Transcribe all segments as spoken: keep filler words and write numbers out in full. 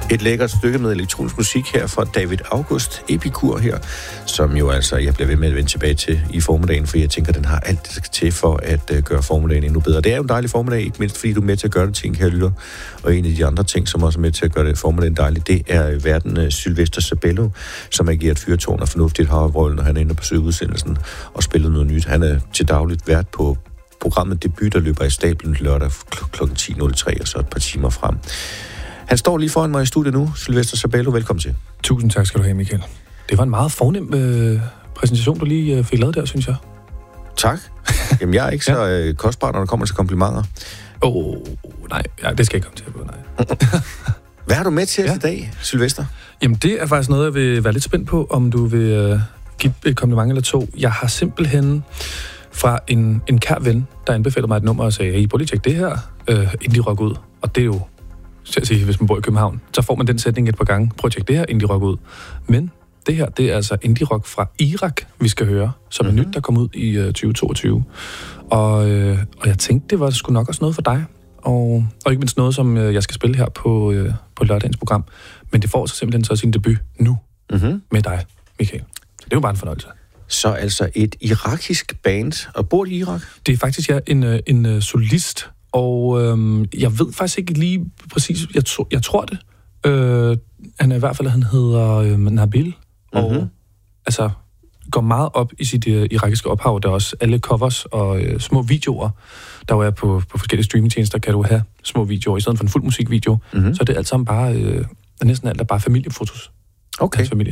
Et lækkert stykke med elektronisk musik her fra David August, Epikur her, som jo altså, jeg bliver ved med at vende tilbage til i formiddagen, for jeg tænker, den har alt det skal til for at uh, gøre formiddagen endnu bedre. Det er jo en dejlig formiddag, ikke mindst fordi du er med til at gøre det ting, her lytter. Og en af de andre ting, som også er med til at gøre det formiddagen dejligt, det er verden uh, Sylvester Sabello, som agerer et fyrtårn og fornuftigt havrollen, når han er inde på udsendelsen og spiller noget nyt. Han er til dagligt vært på programmet Debut, der løber i stablen lørdag kl. ti nul tre og så et par timer frem. Han står lige foran mig i studiet nu. Sylvester Sabello, velkommen til. Tusind tak skal du have, Michael. Det var en meget fornem øh, præsentation, du lige øh, fik lavet der, synes jeg. Tak. Jamen, jeg er ikke så øh, kostbar, når der kommer til komplimenter. Åh, oh, nej, ja, det skal jeg komme til på, nej. Hvad har du med til ja. i dag, Sylvester? Jamen, det er faktisk noget, jeg vil være lidt spændt på, om du vil øh, give et kompliment eller to. Jeg har simpelthen fra en, en kær ven, der anbefalede mig et nummer og sagde, hey, prøv lige at tjekke det her øh, indie-rock ud. Og det er jo, så at sige, hvis man bor i København, så får man den sætning et par gange. Prøv at tjekke det her indie-rock ud. Men det her, det er altså indie-rock fra Irak, vi skal høre, som er mm-hmm. nyt, der kom ud i øh, tyve toogtyve. Og, øh, og jeg tænkte, det var sgu nok også noget for dig. Og, og ikke mindst noget, som øh, jeg skal spille her på, øh, på lørdagens program. Men det får så simpelthen så sin debut nu mm-hmm. med dig, Michael. Så det er jo bare en fornøjelse. Så altså et irakisk band, og bor i Irak? Det er faktisk ja, en, en, en solist, og øhm, jeg ved faktisk ikke lige præcis, jeg, to, jeg tror det. Øh, han er i hvert fald, han hedder øh, Nabil, mm-hmm. og altså går meget op i sit øh, irakiske ophav. Der er også alle covers og øh, små videoer, der jo er på, på forskellige streamingtjenester, kan du have små videoer, i stedet for en fuld musikvideo. Mm-hmm. Så er det alt sammen bare, øh, næsten alt er bare familiefotos. Okay. Familie.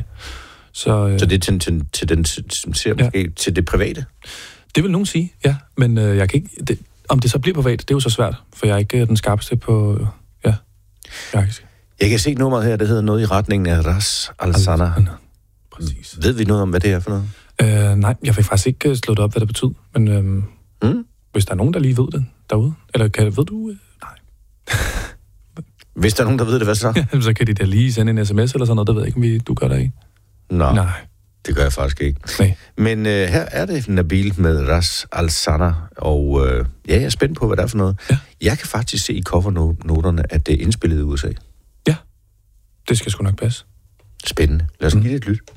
Så, øh, så det er til, til, til den, som ser ja. måske til det private? Det vil nogen sige, ja. Men øh, jeg kan ikke, det, om det så bliver privat, det er jo så svært, for jeg er ikke den skarpeste på, øh, ja, irakisk. Jeg kan se nummeret her, det hedder noget i retningen af Ras Al-Sana. Præcis. Ved vi noget om, hvad det er for noget? Øh, nej, jeg fik faktisk ikke slået op, hvad det betyder, men øh, mm. hvis der er nogen, der lige ved det derude, eller kan, ved du? Øh, nej. Hvis der er nogen, der ved det, hvad så? Ja, så kan de da lige sende en sms eller sådan noget, der ved jeg ikke, om vi, du gør der i. Nå, nej. Det gør jeg faktisk ikke. Nej. Men øh, her er det Nabil med Ras Al-Sana, og øh, ja, jeg er spændt på, hvad det er for noget. Ja. Jeg kan faktisk se i covernoterne, at det er indspillet i U S A. Ja, det skal sgu nok passe. Spændende. Lad os mm. give det et lyt.